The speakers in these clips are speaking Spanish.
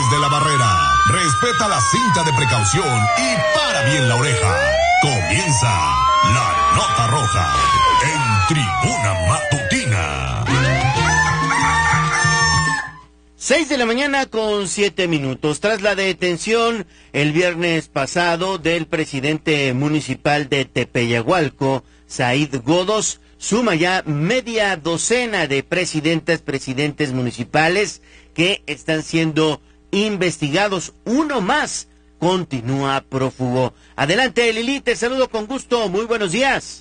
desde la barrera. Respeta la cinta de precaución y para bien la oreja. Comienza la Nota Roja en Tribuna Matutina. 6:07 a.m. Tras la detención el viernes pasado del presidente municipal de Tepeyagualco, Said Godos, suma ya media docena de presidentes municipales que están siendo investigados. Uno más continúa prófugo. Adelante, Lili, te saludo con gusto. Muy buenos días.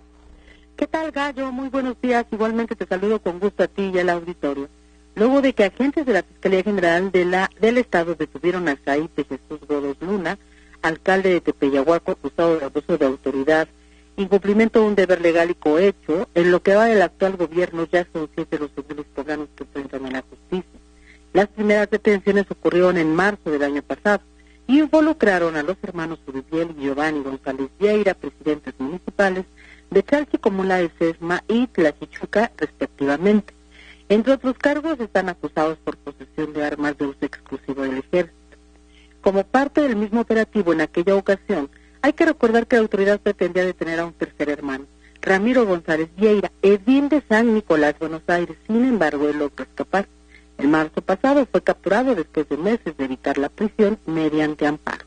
¿Qué tal, Gallo? Muy buenos días. Igualmente te saludo con gusto a ti y al auditorio. Luego de que agentes de la Fiscalía General del Estado detuvieron a Said de Jesús Godos Luna, alcalde de Tepeyagualco, acusado de abuso de autoridad, incumplimiento de un deber legal y cohecho, en lo que va del actual gobierno ya son 7 los civiles poblanos que enfrentan a la justicia. Las primeras detenciones ocurrieron en marzo del año pasado y involucraron a los hermanos Uribiel y Giovanni González Vieira, presidentes municipales de Chalchicomula de Sesma y Tlachichuca, respectivamente. Entre otros cargos están acusados por posesión de armas de uso exclusivo del ejército. Como parte del mismo operativo en aquella ocasión, hay que recordar que la autoridad pretendía detener a un tercer hermano, Ramiro González Vieira, edil de San Nicolás, Buenos Aires. Sin embargo, él logró escapar. En marzo pasado fue capturado después de meses de evitar la prisión mediante amparo.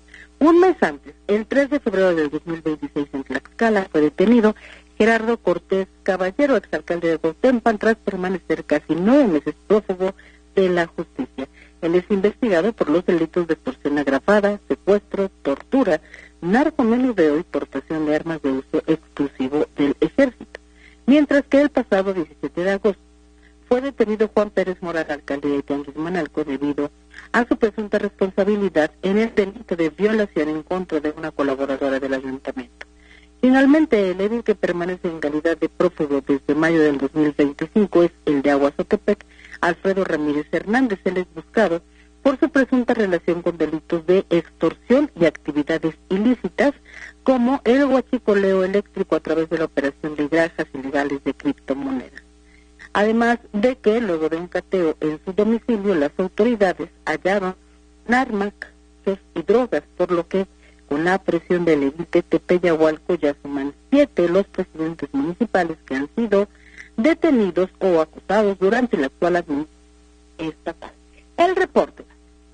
Un mes antes, el 3 de febrero del 2026 en Tlaxcala, fue detenido Gerardo Cortés Caballero, exalcalde de Cotempan, tras permanecer casi 9 meses prófugo de la justicia. Él es investigado por los delitos de extorsión agravada, secuestro, tortura, narcomenudeo y portación de armas de uso exclusivo del ejército. Mientras que el pasado 17 de agosto fue detenido Juan Pérez Moral, alcalde de Tianguismanalco, debido a su presunta responsabilidad en el delito de violación en contra de una colaboradora del ayuntamiento. Finalmente, el edil que permanece en calidad de prófugo desde mayo del 2025 es el de Aguazotepec, Alfredo Ramírez Hernández. Él es buscado por su presunta relación con delitos de extorsión y actividades ilícitas, como el huachicoleo eléctrico a través de la operación de granjas ilegales de criptomonedas. Además de que, luego de un cateo en su domicilio, las autoridades hallaron armas y drogas, por lo que, con la presión del edil de Tepeyagualco, ya suman 7 los presidentes municipales que han sido detenidos o acusados durante la actual administración estatal. El reporte.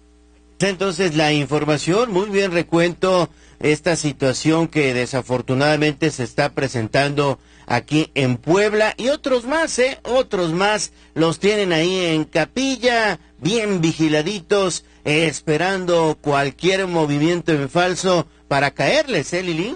Entonces, la información, muy bien recuento esta situación que desafortunadamente se está presentando aquí en Puebla, y otros más los tienen ahí en capilla, bien vigiladitos, esperando cualquier movimiento en falso para caerles, Lili.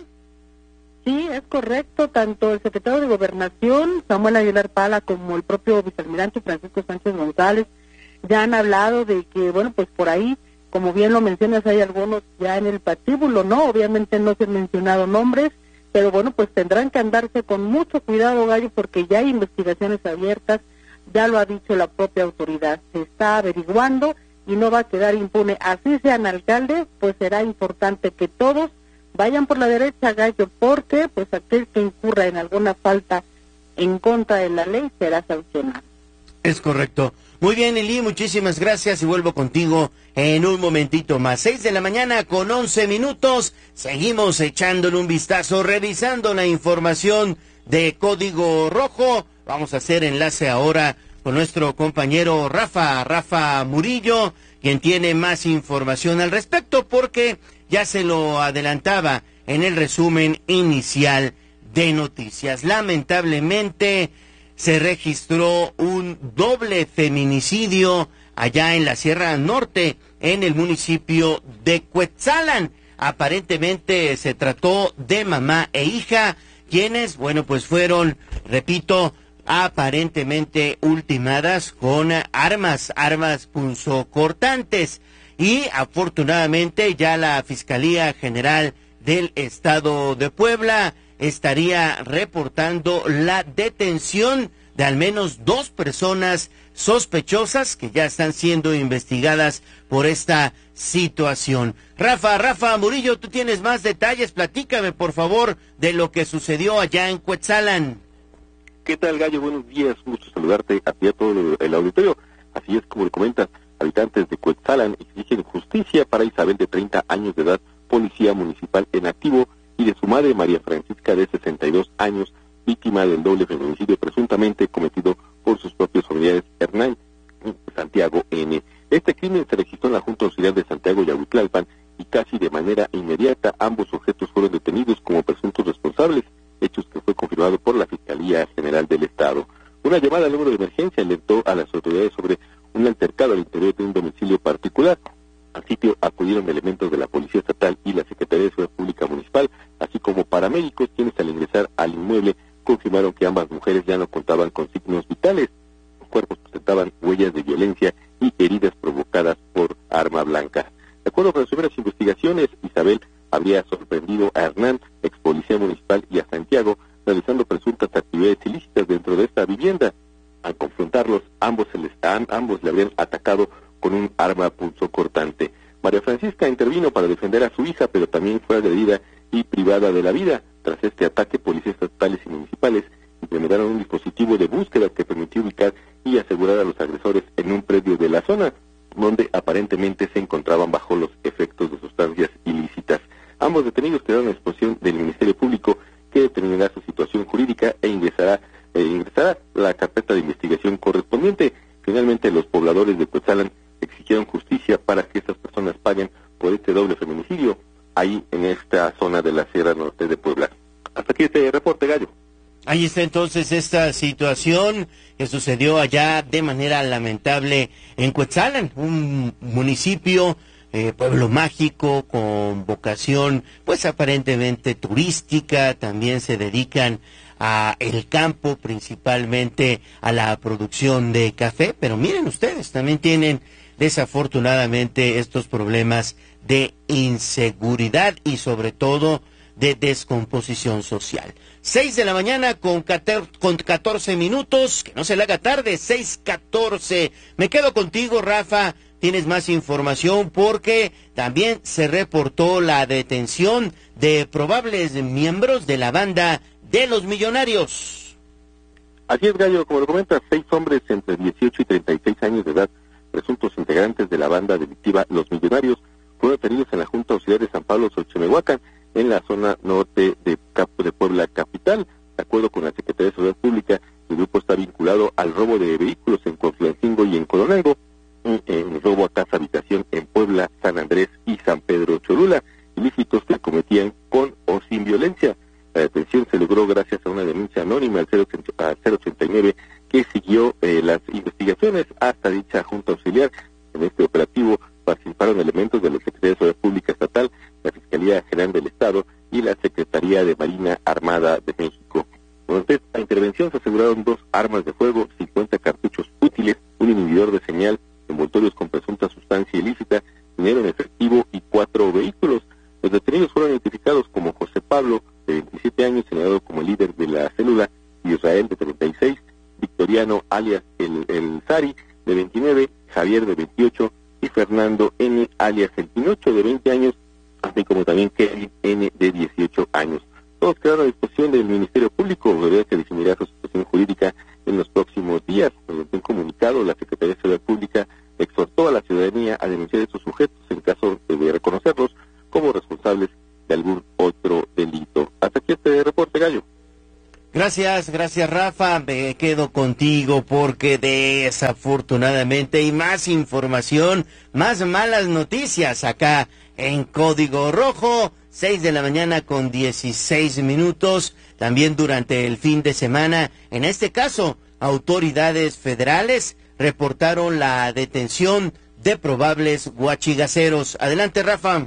Sí, es correcto. Tanto el secretario de Gobernación, Samuel Aguilar Pala, como el propio vicealmirante Francisco Sánchez González ya han hablado de que, bueno, pues por ahí, como bien lo mencionas, hay algunos ya en el patíbulo, ¿no? Obviamente no se han mencionado nombres, pero bueno, pues tendrán que andarse con mucho cuidado, Gallo, porque ya hay investigaciones abiertas, ya lo ha dicho la propia autoridad, se está averiguando y no va a quedar impune. Así sean alcaldes, pues será importante que todos vayan por la derecha, Gallo, porque pues aquel que incurra en alguna falta en contra de la ley será sancionado. Es correcto. Muy bien, Lili, muchísimas gracias y vuelvo contigo en un momentito más. 6:11 a.m. Seguimos echándole un vistazo, revisando la información de Código Rojo. Vamos a hacer enlace ahora con nuestro compañero Rafa Murillo, quien tiene más información al respecto, porque ya se lo adelantaba en el resumen inicial de noticias. Lamentablemente se registró un doble feminicidio allá en la Sierra Norte, en el municipio de Cuetzalan. Aparentemente se trató de mamá e hija, quienes, bueno, pues fueron, repito, aparentemente ultimadas con armas punzocortantes. Y afortunadamente ya la Fiscalía General del Estado de Puebla estaría reportando la detención de al menos 2 personas sospechosas que ya están siendo investigadas por esta situación. Rafa Murillo, tú tienes más detalles, platícame por favor de lo que sucedió allá en Cuetzalan. ¿Qué tal, Gallo? Buenos días, gusto saludarte a ti y a todo el auditorio. Así es como le comentas, Habitantes de Cuetzalan exigen justicia para Isabel, de 30 años de edad, policía municipal en activo, y de su madre, María Francisca, de 62 años, víctima del doble feminicidio presuntamente cometido por sus propios familiares, Hernán Santiago N. Este crimen se registró en la Junta Auxiliar de Santiago Yahuitlalpan, y casi de manera inmediata ambos sujetos fueron detenidos como presuntos responsables, hechos que fue confirmado por la Fiscalía General del Estado. Una llamada al número de emergencia alertó a las autoridades sobre un altercado al interior de un domicilio particular. Al sitio acudieron elementos de la Policía Estatal y la Secretaría de Seguridad Pública Municipal, así como paramédicos, quienes al ingresar al inmueble confirmaron que ambas mujeres ya no contaban con signos vitales. Sus cuerpos presentaban huellas de violencia y heridas provocadas por arma blanca. De acuerdo con las primeras investigaciones, Isabel habría sorprendido a Hernán, ex policía municipal, y a Santiago, realizando presuntas actividades ilícitas dentro de esta vivienda. Al confrontarlos, ambos le habrían atacado con un arma punzocortante. María Francisca intervino para defender a su hija, pero también fue agredida y privada de la vida. Tras este ataque, policías estatales y municipales implementaron un dispositivo de búsqueda que permitió ubicar y asegurar a los agresores en un predio de la zona, donde aparentemente se encontraban bajo los efectos de sustancias ilícitas. Ambos detenidos quedaron a disposición del Ministerio Público, que determinará su situación jurídica e ingresará la carpeta de investigación correspondiente. Finalmente, los pobladores de Cuetzalan exigieron justicia para que estas personas paguen por este doble feminicidio ahí en esta zona de la Sierra Norte de Puebla. Hasta aquí este reporte, Gallo. Ahí está entonces esta situación que sucedió allá de manera lamentable en Cuetzalan, un municipio, pueblo mágico con vocación pues aparentemente turística. También se dedican a el campo, principalmente a la producción de café, pero miren ustedes, también tienen desafortunadamente estos problemas de inseguridad y sobre todo de descomposición social. 6 de la mañana con 14 minutos, que no se le haga tarde, 6:14. Me quedo contigo, Rafa, tienes más información porque también se reportó la detención de probables miembros de la banda de los Millonarios. Así es, Gallo, como lo comentas, 6 hombres entre 18 y 36 años de edad, presuntos integrantes de la banda delictiva Los Millonarios, fueron detenidos en la Junta Auxiliar de San Pablo Xochimehuacán, en la zona norte de Puebla capital. De acuerdo con la Secretaría de Seguridad Pública, el grupo está vinculado al robo de vehículos en Coatlancingo y en Coronalgo, en robo a casa habitación en Puebla, San Andrés y San Pedro Cholula, ilícitos que cometían con o sin violencia. La detención se logró gracias a una denuncia anónima al 089 que siguió las investigaciones hasta dicha Junta Auxiliar. En este operativo participaron elementos de la Secretaría de Seguridad Pública Estatal, la Fiscalía General del Estado y la Secretaría de Marina Armada de México. Durante esta intervención se aseguraron 2 armas de fuego, 50 cartuchos útiles, un inhibidor de señal, envoltorios con presunta sustancia ilícita, dinero en efectivo y 4 vehículos. Los detenidos fueron identificados como José Pablo, de 27 años, señalado como líder de la célula, y Israel, de 36, Victoriano, alias el Zari, de 29, Javier, de 28, y Fernando N., alias el Pinocho, de 20 años, así como también Kevin N., de 18 años. Todos quedaron a disposición del Ministerio Público, que definirá su situación jurídica en los próximos días. Mediante un comunicado, la Secretaría de Seguridad Pública exhortó a la ciudadanía a denunciar estos sujetos en caso de reconocerlos como responsables de algún otro delito. Hasta aquí este reporte, Gallo. Gracias Rafa, me quedo contigo porque desafortunadamente hay más información, más malas noticias acá en Código Rojo, 6 de la mañana con 16 minutos, también durante el fin de semana. En este caso, autoridades federales reportaron la detención de probables huachigaceros. Adelante, Rafa.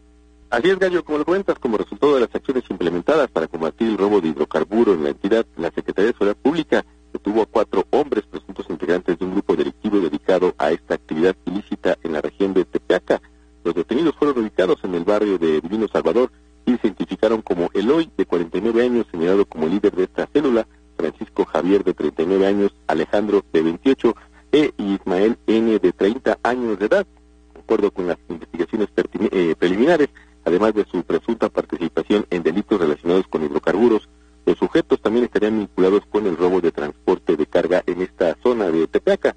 Así es, Gallo, como lo comentas, como resultado de las acciones implementadas para combatir el robo de hidrocarburos en la entidad, la Secretaría de Seguridad Pública detuvo a 4 hombres presuntos integrantes de un grupo delictivo dedicado a esta actividad ilícita en la región de Tepeaca. Los detenidos fueron ubicados en el barrio de Divino Salvador y se identificaron como Eloy, de 49 años, señalado como líder de esta célula, Francisco Javier, de 39 años, Alejandro, de 28, e Ismael N., de 30 años de edad. De acuerdo con las investigaciones preliminares, además de su presunta participación en delitos relacionados con hidrocarburos, los sujetos también estarían vinculados con el robo de transporte de carga en esta zona de Tepeaca.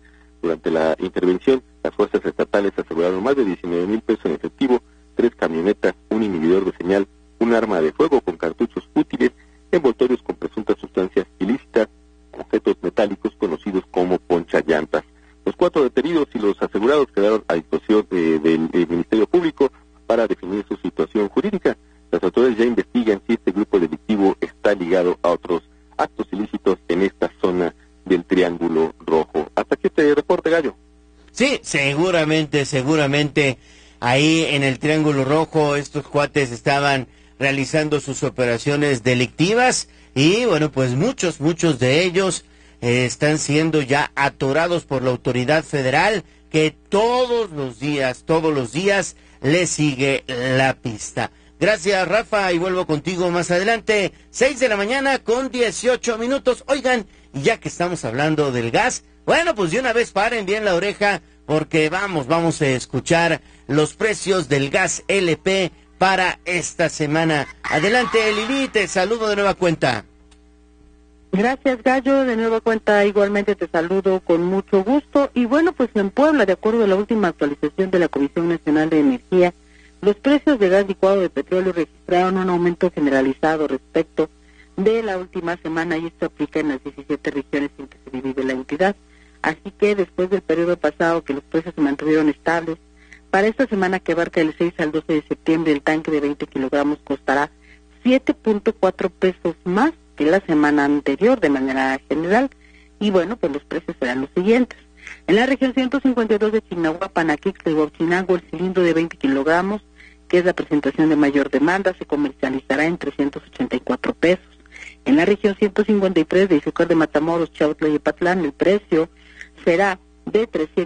Durante la intervención, las fuerzas estatales aseguraron más de 19,000 pesos en efectivo, 3 camionetas, un inhibidor de señal, un arma de fuego con cartuchos útiles, envoltorios con presuntas sustancias ilícitas, objetos metálicos conocidos como ponchallantas. Los 4 detenidos y los asegurados quedaron a disposición del Ministerio Público para definir su situación jurídica. Las autoridades ya investigan si este grupo delictivo está ligado a otros actos ilícitos en esta zona del Triángulo Rojo. Hasta aquí este reporte, Gallo. Sí, seguramente ahí en el Triángulo Rojo estos cuates estaban realizando sus operaciones delictivas y bueno, pues muchos de ellos están siendo ya atorados por la autoridad federal que todos los días les sigue la pista. Gracias, Rafa, y vuelvo contigo más adelante, 6 de la mañana con 18 minutos. Oigan, y ya que estamos hablando del gas, bueno, pues de una vez paren bien la oreja, porque vamos a escuchar los precios del gas LP para esta semana. Adelante, Lili, te saludo de nueva cuenta. Gracias, Gallo, de nueva cuenta igualmente te saludo con mucho gusto. Y bueno, pues en Puebla, de acuerdo a la última actualización de la Comisión Nacional de Energía, los precios de gas licuado de petróleo registraron un aumento generalizado respecto de la última semana, y esto aplica en las 17 regiones en que se divide la entidad. Así que después del periodo pasado que los precios se mantuvieron estables, para esta semana que abarca del 6 al 12 de septiembre, el tanque de 20 kilogramos costará 7.4 pesos más que la semana anterior de manera general. Y bueno, pues los precios serán los siguientes. En la región 152 de Chignahuapan, Aquixtla y Huachinango, el cilindro de 20 kilogramos, que es la presentación de mayor demanda, se comercializará en 384 pesos. En la región 153 de Izúcar de Matamoros, Chautla y Epatlán, el precio será de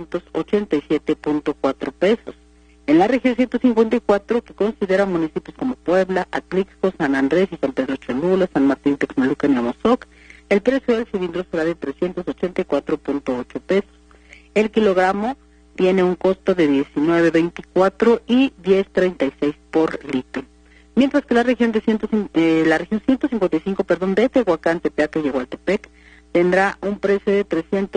387.4 pesos. En la región 154, que considera municipios como Puebla, Atlixco, San Andrés y San Pedro Cholula, San Martín, Texmelucan y Amozoc, el precio del cilindro será de 384.8 pesos. El kilogramo tiene un costo de 19.24 y 10.36 por litro. Mientras que la región 155, de Tehuacán, Tepeaca y Igualtepec tendrá un precio de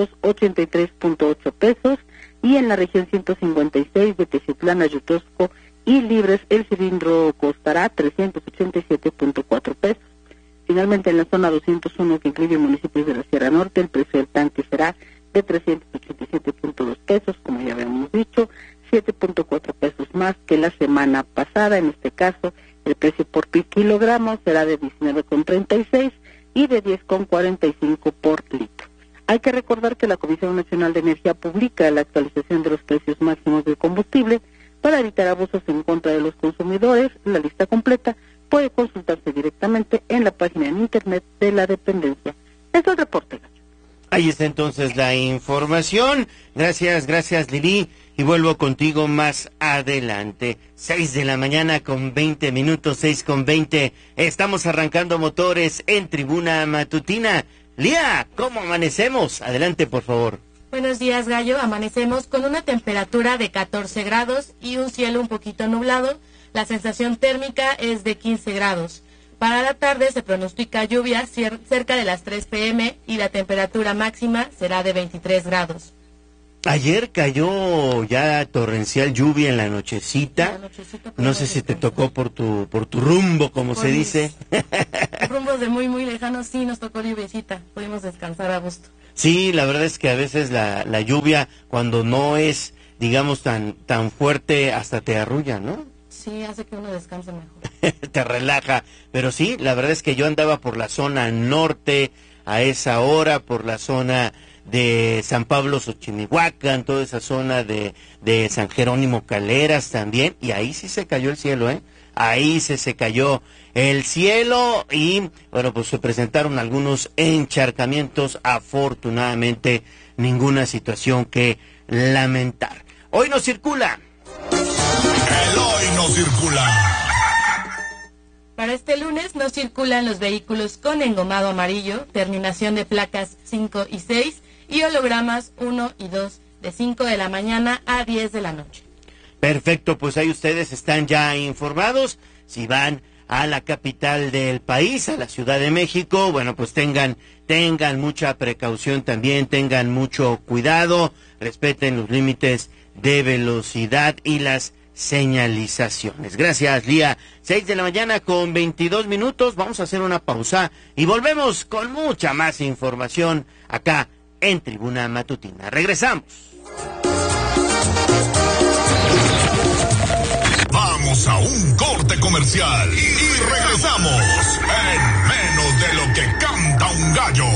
383.8 pesos, y en la región 156 de Teciutlán, Ayutosco y Libres el cilindro costará 387.4 pesos. Finalmente, en la zona 201, que incluye municipios de la Sierra Norte, el precio del tanque será de 387.2 pesos, como ya habíamos dicho, 7.4 pesos más que la semana pasada. En este caso, el precio por kilogramo será de 19.36 y de 10.45 por litro. Hay que recordar que la Comisión Nacional de Energía publica la actualización de los precios máximos del combustible para evitar abusos en contra de los consumidores. La lista completa puede consultarse directamente en la página en internet de la dependencia. Este es el reporte. Ahí está entonces la información. Gracias Lili, y vuelvo contigo más adelante. 6 de la mañana con 20 minutos, 6:20. Estamos arrancando motores en Tribuna Matutina. Lía, ¿cómo amanecemos? Adelante, por favor. Buenos días, Gallo. Amanecemos con una temperatura de 14 grados y un cielo un poquito nublado. La sensación térmica es de 15 grados. Para la tarde se pronostica lluvia cerca de las 3 p.m. y la temperatura máxima será de 23 grados. Ayer cayó ya torrencial lluvia en la nochecita. No sé si te tocó por tu rumbo, como se dice. Rumbos de muy, muy lejanos, sí, nos tocó lluviecita. Pudimos descansar a gusto. Sí, la verdad es que a veces la lluvia, cuando no es, digamos, tan fuerte, hasta te arrulla, ¿no? Sí, hace que uno descanse mejor. Te relaja. Pero sí, la verdad es que yo andaba por la zona norte a esa hora, por la zona de San Pablo Xochimihuacán, toda esa zona de San Jerónimo Caleras también, y ahí sí se cayó el cielo, ahí se cayó el cielo, y bueno, pues se presentaron algunos encharcamientos. Afortunadamente ninguna situación que lamentar. Hoy no circula. El hoy no circula. Para este lunes no circulan los vehículos con engomado amarillo, terminación de placas 5 y 6 y hologramas 1 y 2 de 5 de la mañana a 10 de la noche. Perfecto, pues ahí ustedes están ya informados. Si van a la capital del país, a la Ciudad de México, bueno, pues tengan mucha precaución también, tengan mucho cuidado, respeten los límites de velocidad y las señalizaciones. Gracias, Lía. 6 de la mañana con 22 minutos. Vamos a hacer una pausa y volvemos con mucha más información acá en Tribuna Matutina. Regresamos. Vamos a un corte comercial y regresamos en menos de lo que canta un gallo.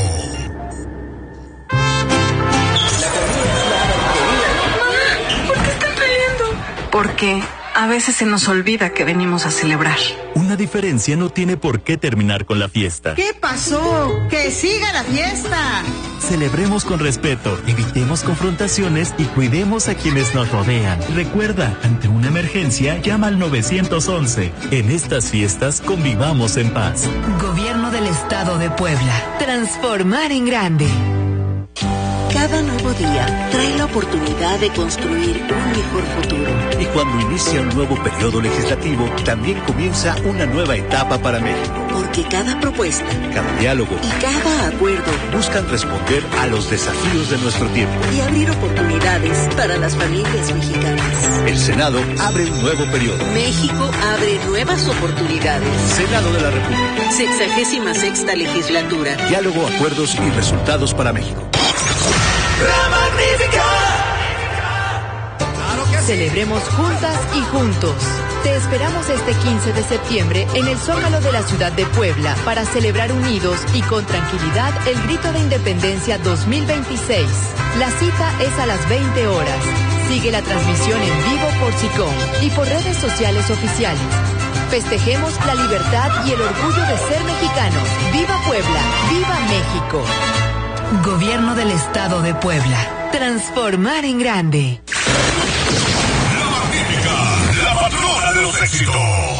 Mamá, ¿por qué están peleando? Porque a veces se nos olvida que venimos a celebrar. Una diferencia no tiene por qué terminar con la fiesta. ¿Qué pasó? ¡Que siga la fiesta! Celebremos con respeto, evitemos confrontaciones y cuidemos a quienes nos rodean. Recuerda, ante una emergencia, llama al 911. En estas fiestas, convivamos en paz. Gobierno del Estado de Puebla. Transformar en grande. Cada nuevo día trae la oportunidad de construir un mejor futuro. Y cuando inicia un nuevo periodo legislativo, también comienza una nueva etapa para México. Porque cada propuesta, cada diálogo y cada acuerdo buscan responder a los desafíos de nuestro tiempo y abrir oportunidades para las familias mexicanas. El Senado abre un nuevo periodo. México abre nuevas oportunidades. Senado de la República. 66ª legislatura. Diálogo, acuerdos y resultados para México. ¡La Magnífica! Celebremos juntas y juntos. Te esperamos este 15 de septiembre en el Zócalo de la ciudad de Puebla para celebrar unidos y con tranquilidad el Grito de Independencia 2026. La cita es a las 20 horas. Sigue la transmisión en vivo por SICOM y por redes sociales oficiales. Festejemos la libertad y el orgullo de ser mexicanos. ¡Viva Puebla! ¡Viva México! Gobierno del Estado de Puebla. Transformar en grande. La Magnífica, la patrona de los éxitos.